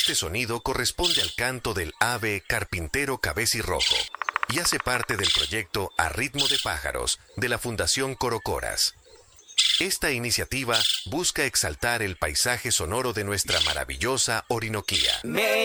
Este sonido corresponde al canto del ave carpintero cabecirrojo y hace parte del proyecto A Ritmo de Pájaros de la Fundación Corocoras. Esta iniciativa busca exaltar el paisaje sonoro de nuestra maravillosa Orinoquía.